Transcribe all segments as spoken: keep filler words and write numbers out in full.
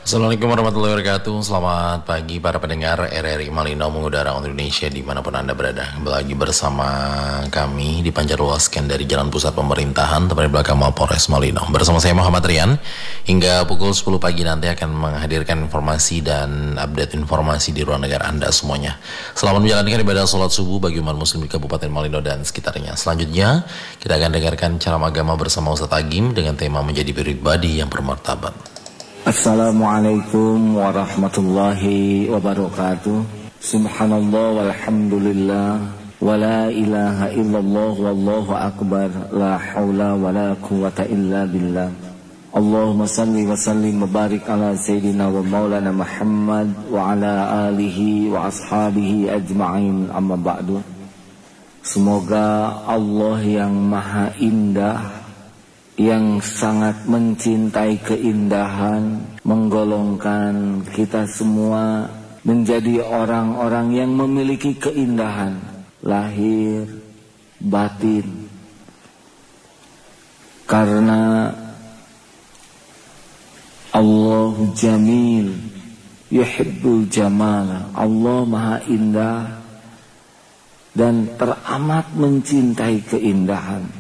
Assalamualaikum warahmatullahi wabarakatuh. Selamat pagi para pendengar R R I Malino mengudara untuk Indonesia dimanapun Anda berada. Kembali lagi bersama kami dipancarluaskan dari Jalan Pusat Pemerintahan tepat di belakang Mapolres Malino. Bersama saya Muhammad Rian. Hingga pukul sepuluh pagi nanti akan menghadirkan informasi dan update informasi di ruang negara Anda semuanya. Selamat menjalankan ibadah sholat subuh bagi umat muslim di Kabupaten Malino dan sekitarnya. Selanjutnya kita akan dengarkan ceramah agama bersama Ustadz Agim dengan tema menjadi pribadi yang bermartabat. Assalamualaikum warahmatullahi wabarakatuh. Subhanallah walhamdulillah wa la ilaha illallah wallahu akbar la haula wa la quwata illa billah. Allahumma salli wa sallim wa barik ala sayyidina wa maulana Muhammad wa ala alihi wa ashabihi ajma'in, amma ba'du. Semoga Allah yang maha indah, yang sangat mencintai keindahan, menggolongkan kita semua menjadi orang-orang yang memiliki keindahan lahir, batin. Karena Allah jamil, yuhibbul jamala. Allah maha indah dan teramat mencintai keindahan.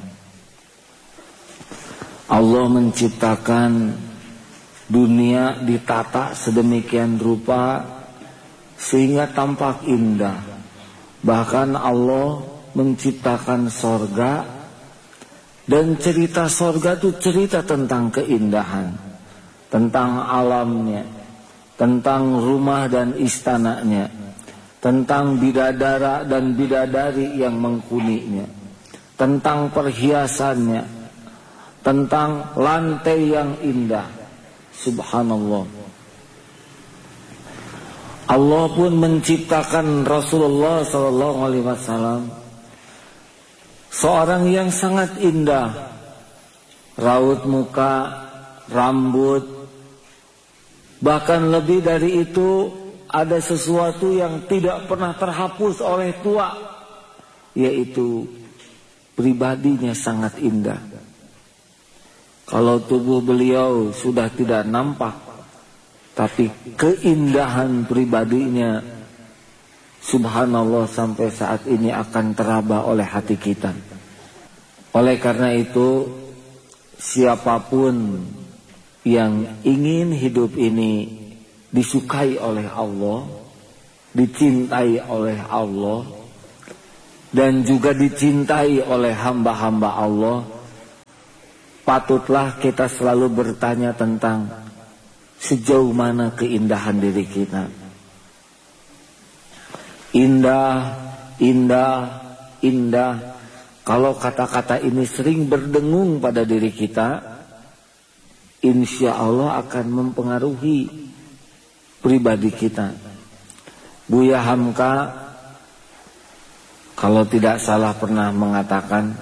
Allah menciptakan dunia ditata sedemikian rupa sehingga tampak indah. Bahkan Allah menciptakan sorga, dan cerita sorga itu cerita tentang keindahan, tentang alamnya, tentang rumah dan istananya, tentang bidadara dan bidadari yang menghuninya, tentang perhiasannya, tentang lantai yang indah. Subhanallah. Allah pun menciptakan Rasulullah Sallallahu Alaihi Wasallam, seorang yang sangat indah, raut muka, rambut, bahkan lebih dari itu ada sesuatu yang tidak pernah terhapus oleh tua, yaitu pribadinya sangat indah. Kalau tubuh beliau sudah tidak nampak, tapi keindahan pribadinya, subhanallah, sampai saat ini akan teraba oleh hati kita. Oleh karena itu, siapapun yang ingin hidup ini disukai oleh Allah, dicintai oleh Allah, dan juga dicintai oleh hamba-hamba Allah, patutlah kita selalu bertanya tentang sejauh mana keindahan diri kita. Indah, indah, indah. Kalau kata-kata ini sering berdengung pada diri kita, insya Allah akan mempengaruhi pribadi kita. Buya Hamka kalau tidak salah pernah mengatakan,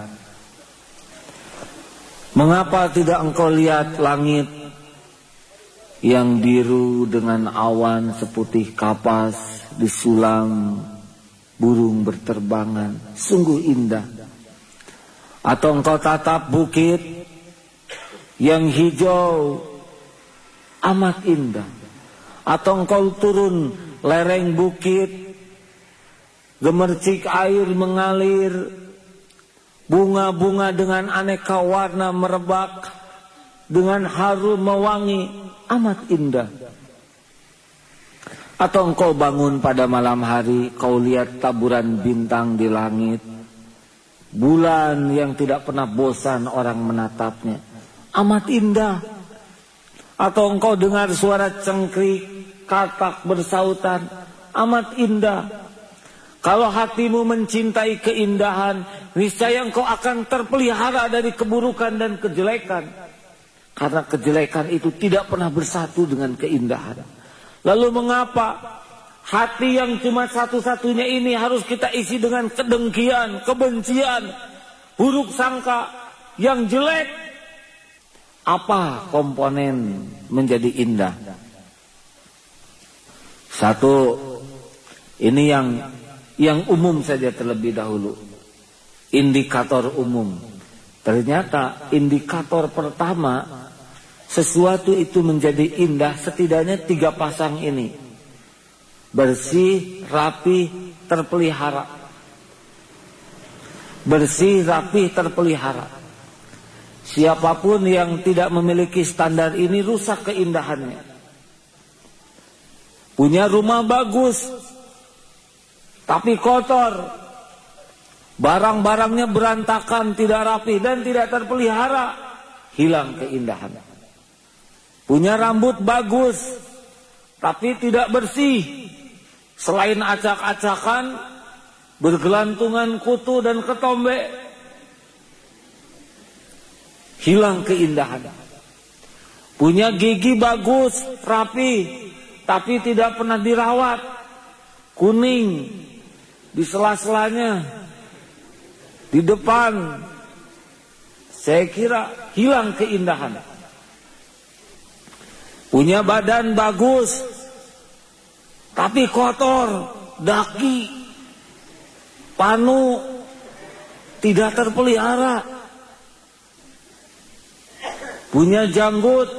mengapa tidak engkau lihat langit yang biru dengan awan seputih kapas, disulam burung berterbangan, sungguh indah. Atau engkau tatap bukit yang hijau, amat indah. Atau engkau turun lereng bukit, gemercik air mengalir, bunga-bunga dengan aneka warna merebak, dengan harum mewangi, amat indah. Atau engkau bangun pada malam hari, kau lihat taburan bintang di langit, bulan yang tidak pernah bosan orang menatapnya, amat indah. Atau engkau dengar suara cengkrik, katak bersautan, amat indah. Kalau hatimu mencintai keindahan, niscaya engkau akan terpelihara dari keburukan dan kejelekan. Karena kejelekan itu tidak pernah bersatu dengan keindahan. Lalu mengapa hati yang cuma satu-satunya ini harus kita isi dengan kedengkian, kebencian, buruk sangka, yang jelek? Apa komponen menjadi indah? Satu, ini yang yang umum saja terlebih dahulu. Indikator umum. Ternyata indikator pertama sesuatu itu menjadi indah, setidaknya tiga pasang ini: bersih, rapi, terpelihara. Bersih, rapi, terpelihara. Siapapun yang tidak memiliki standar ini rusak keindahannya. Punya rumah bagus tapi kotor, barang-barangnya berantakan, tidak rapi dan tidak terpelihara, hilang keindahan. Punya rambut bagus tapi tidak bersih, selain acak-acakan, bergelantungan kutu dan ketombe, hilang keindahan. Punya gigi bagus, rapi, tapi tidak pernah dirawat, kuning di sela-selanya, di depan, saya kira hilang keindahan. Punya badan bagus tapi kotor, daki, panu, tidak terpelihara. Punya janggut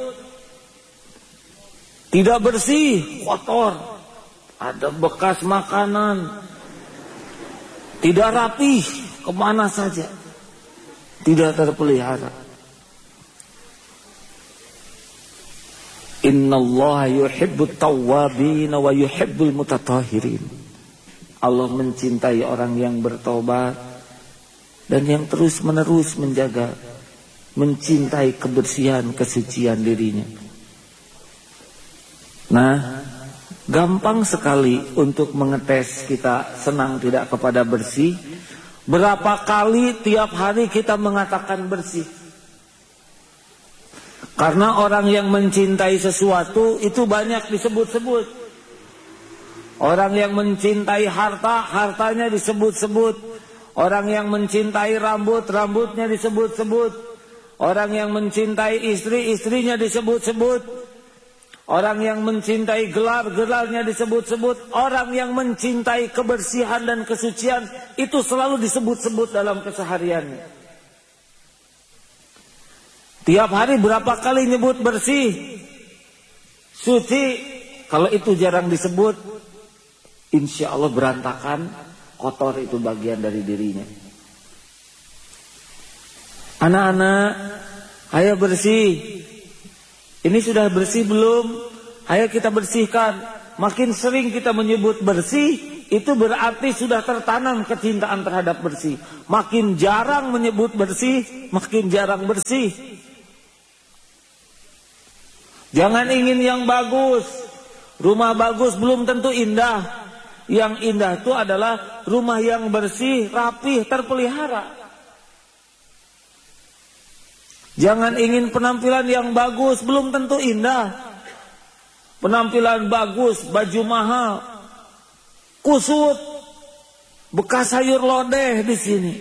tidak bersih, kotor, ada bekas makanan, tidak rapi, kemana saja, tidak terpelihara. Innallaha yuhibbut tawwabin wa yuhibbul mutatahhirin. Allah mencintai orang yang bertobat dan yang terus-menerus menjaga, mencintai kebersihan, kesucian dirinya. Nah, gampang sekali untuk mengetes kita senang tidak kepada bersih. Berapa kali tiap hari kita mengatakan bersih? Karena orang yang mencintai sesuatu itu banyak disebut-sebut. Orang yang mencintai harta, hartanya disebut-sebut. Orang yang mencintai rambut, rambutnya disebut-sebut. Orang yang mencintai istri, istrinya disebut-sebut. Orang yang mencintai gelar, gelarnya disebut-sebut. Orang yang mencintai kebersihan dan kesucian itu selalu disebut-sebut dalam kesehariannya. Tiap hari berapa kali nyebut bersih, suci. Kalau itu jarang disebut, insya Allah berantakan, kotor itu bagian dari dirinya. Anak-anak, ayo bersih. Ini sudah bersih belum? Ayo kita bersihkan. Makin sering kita menyebut bersih, itu berarti sudah tertanam kecintaan terhadap bersih. Makin jarang menyebut bersih, makin jarang bersih. Jangan ingin yang bagus. Rumah bagus belum tentu indah. Yang indah itu adalah rumah yang bersih, rapih, terpelihara. Jangan ingin penampilan yang bagus, belum tentu indah. Penampilan bagus, baju mahal, kusut, bekas sayur lodeh di sini,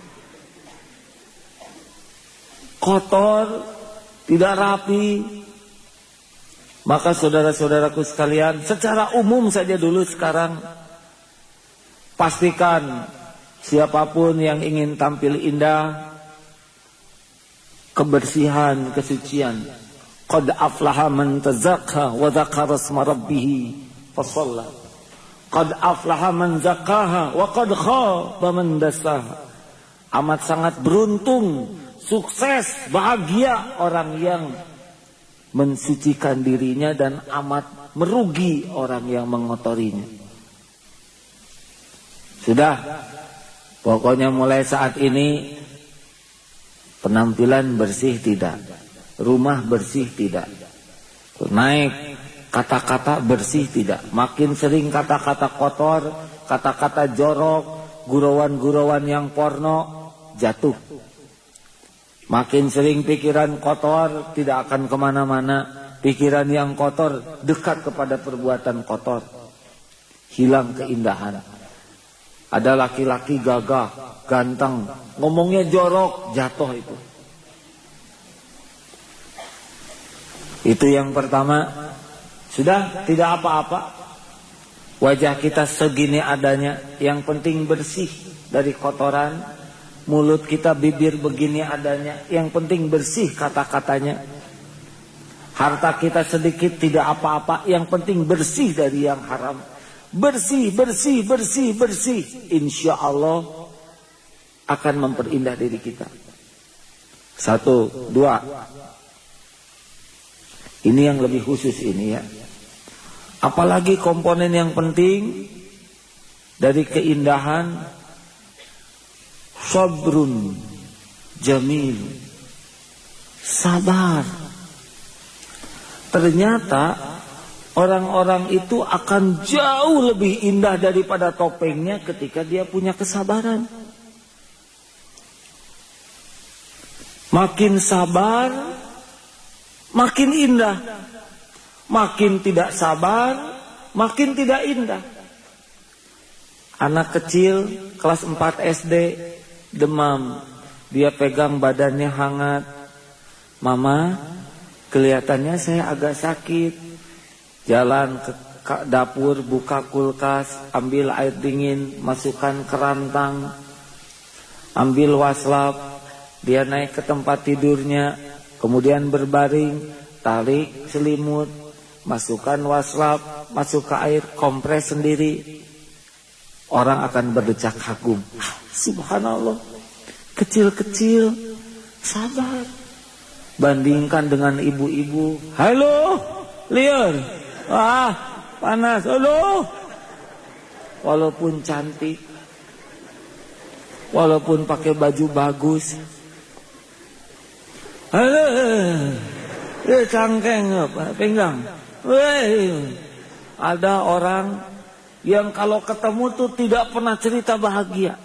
kotor, tidak rapi. Maka saudara-saudaraku sekalian, secara umum saja dulu sekarang, pastikan siapapun yang ingin tampil indah, kebersihan, kesucian. Qad aflaha man tazakka wa dzakara isma rabbih fasalla. Qad aflaha man zakkaha wa qad khaba man dassaha. Amat sangat beruntung, sukses, bahagia orang yang mensucikan dirinya, dan amat merugi orang yang mengotorinya. Sudah, pokoknya mulai saat ini penampilan bersih tidak, rumah bersih tidak, naik kata-kata bersih tidak. Makin sering kata-kata kotor, kata-kata jorok, gurauan-gurauan yang porno, jatuh. Makin sering pikiran kotor, tidak akan kemana-mana. Pikiran yang kotor dekat kepada perbuatan kotor, hilang keindahan. Ada laki-laki gagah, ganteng, ngomongnya jorok, jatuh itu. Itu yang pertama. Sudah, tidak apa-apa. Wajah kita segini adanya, yang penting bersih dari kotoran. Mulut kita, bibir begini adanya, yang penting bersih kata-katanya. Harta kita sedikit tidak apa-apa, yang penting bersih dari yang haram. Bersih, bersih, bersih, bersih. Insya Allah akan memperindah diri kita. Satu, dua. Ini yang lebih khusus ini ya. Apalagi komponen yang penting dari keindahan, sabrun jamil, sabar. Ternyata orang-orang itu akan jauh lebih indah daripada topengnya ketika dia punya kesabaran. Makin sabar, makin indah. Makin tidak sabar, makin tidak indah. Anak kecil kelas empat S D demam, dia pegang badannya hangat. Mama, kelihatannya saya agak sakit. Jalan ke dapur, buka kulkas, ambil air dingin, masukkan ke rantang, ambil waslap, dia naik ke tempat tidurnya, kemudian berbaring, tarik selimut, masukkan waslap, masuk ke air, kompres sendiri. Orang akan berdecak kagum. Subhanallah, kecil-kecil, sabar. Bandingkan dengan ibu-ibu. Halo, liur. Ah, panas. Halo. Walaupun cantik, walaupun pakai baju bagus. Halo. Eh, cangkeng apa? Pinggang. Weh. Ada orang yang kalau ketemu tuh tidak pernah cerita bahagia.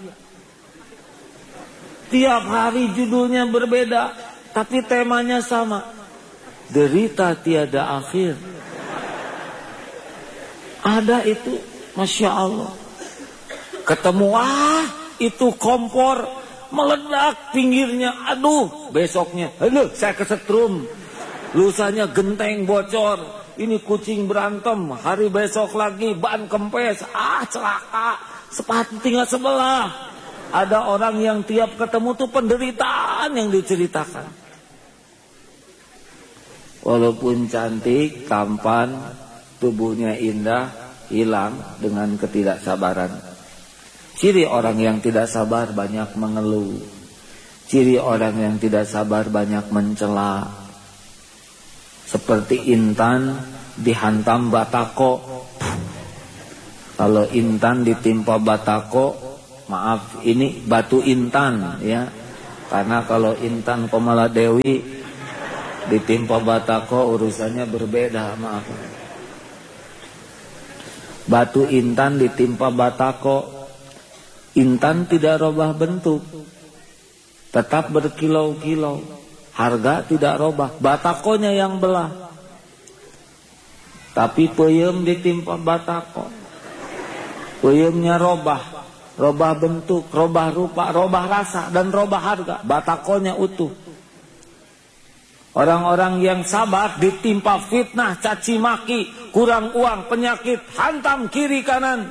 Tiap hari judulnya berbeda, tapi temanya sama. Derita tiada akhir. Ada itu, Masya Allah. Ketemu, ah itu kompor meledak pinggirnya. Aduh, besoknya, aduh saya kesetrum. Lusanya genteng bocor. Ini kucing berantem. Hari besok lagi ban kempes. Ah celaka, sepatu tinggal sebelah. Ada orang yang tiap ketemu tuh penderitaan yang diceritakan. Walaupun cantik, tampan, tubuhnya indah, hilang dengan ketidaksabaran. Ciri orang yang tidak sabar banyak mengeluh. Ciri orang yang tidak sabar banyak mencela. Seperti intan dihantam batako. Kalau intan ditimpa batako, maaf, ini batu intan ya. Karena kalau Intan Komaladewi ditimpa batako urusannya berbeda, maaf. Batu intan ditimpa batako, intan tidak robah bentuk, tetap berkilau-kilau, harga tidak robah, batakonya yang belah. Tapi peyem ditimpa batako, peyemnya robah. Robah bentuk, robah rupa, robah rasa, dan robah harga. Batakonya utuh. Orang-orang yang sabar ditimpa fitnah, caci maki, kurang uang, penyakit, hantam kiri kanan.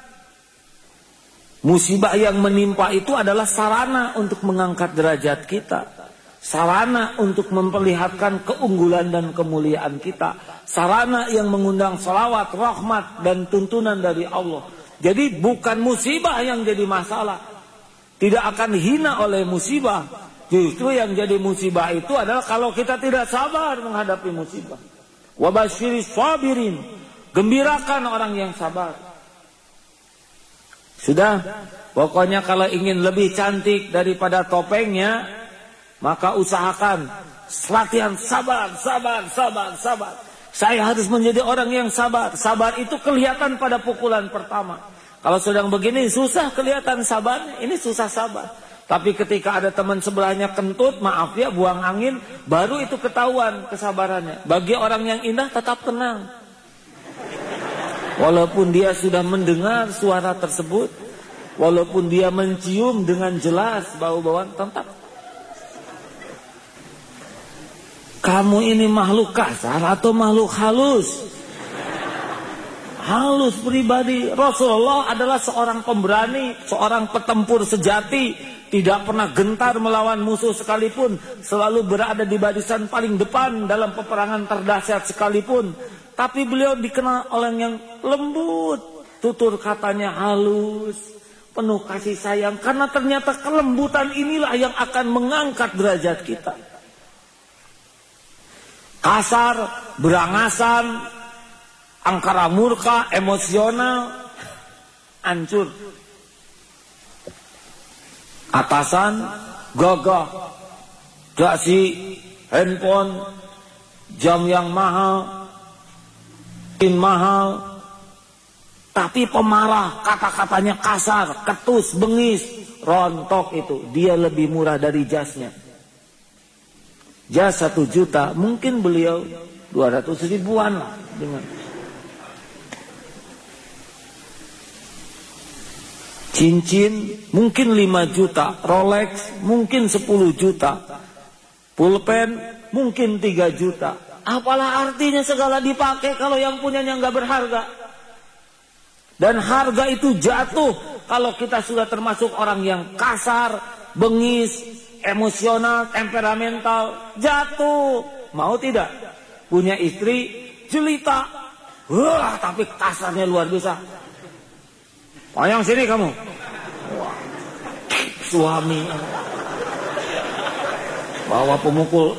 Musibah yang menimpa itu adalah sarana untuk mengangkat derajat kita. Sarana untuk memperlihatkan keunggulan dan kemuliaan kita. Sarana yang mengundang salawat, rahmat, dan tuntunan dari Allah. Jadi bukan musibah yang jadi masalah. Tidak akan hina oleh musibah. Justru yang jadi musibah itu adalah kalau kita tidak sabar menghadapi musibah. Wa basyiris sabirin. Gembirakan orang yang sabar. Sudah. Pokoknya kalau ingin lebih cantik daripada topengnya, maka usahakan latihan sabar, sabar, sabar, sabar. Saya harus menjadi orang yang sabar. Sabar itu kelihatan pada pukulan pertama. Kalau sedang begini susah kelihatan sabarnya. Ini susah sabar. Tapi ketika ada teman sebelahnya kentut, maaf ya, buang angin, baru itu ketahuan kesabarannya. Bagi orang yang indah tetap tenang. Walaupun dia sudah mendengar suara tersebut, walaupun dia mencium dengan jelas bau-bauan, tetap. Kamu ini makhluk kasar atau makhluk halus? halus pribadi. Rasulullah adalah seorang pemberani, seorang petempur sejati, tidak pernah gentar melawan musuh sekalipun, selalu berada di barisan paling depan dalam peperangan terdahsyat sekalipun. Tapi beliau dikenal orang yang lembut, tutur katanya halus, penuh kasih sayang, karena ternyata kelembutan inilah yang akan mengangkat derajat kita. Kasar, berangasan, angkara murka, emosional, hancur. Atasan, gagah, dasi, handphone, jam yang mahal, in mahal, tapi pemarah, kata-katanya kasar, ketus, bengis, rontok itu. Dia lebih murah dari jasnya. Jas satu juta, mungkin beliau dua ratus ribuan lah dengan cincin mungkin lima juta, Rolex mungkin sepuluh juta, pulpen mungkin tiga juta. Apalah artinya segala dipakai kalau yang punyanya nggak berharga? Dan harga itu jatuh kalau kita sudah termasuk orang yang kasar, bengis, emosional, temperamental, jatuh. Mau tidak? Punya istri jelita, wah tapi kasarnya luar biasa. Payang sini kamu. Wah, suami bawa pemukul.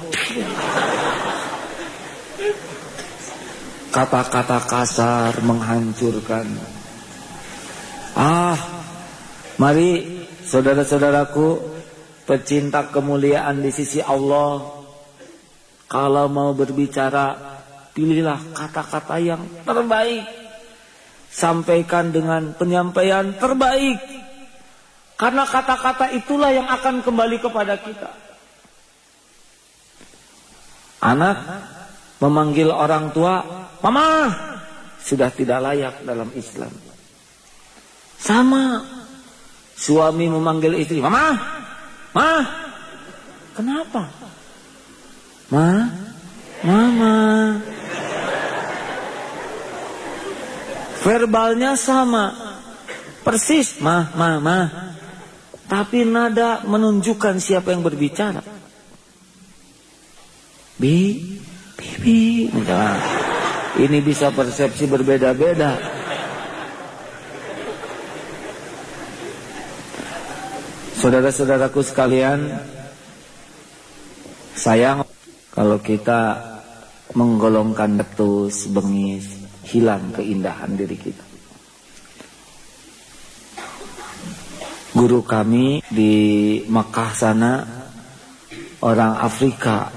Kata-kata kasar menghancurkan. Ah, mari saudara-saudaraku, pecinta kemuliaan di sisi Allah, kalau mau berbicara, pilihlah kata-kata yang terbaik. Sampaikan dengan penyampaian terbaik. Karena kata-kata itulah yang akan kembali kepada kita. Anak memanggil orang tua, "Mama," sudah tidak layak dalam Islam. Sama, suami memanggil istri, "Mama, Ma, kenapa? Ma, Mama." Verbalnya sama, persis, "Ma, Ma, Ma." Tapi nada menunjukkan siapa yang berbicara. Bi, Bibi. Nah, ini bisa persepsi berbeda-beda. Saudara-saudaraku sekalian, sayang kalau kita menggolongkan ketus, bengis, hilang keindahan diri kita. Guru kami di Mekah sana, orang Afrika,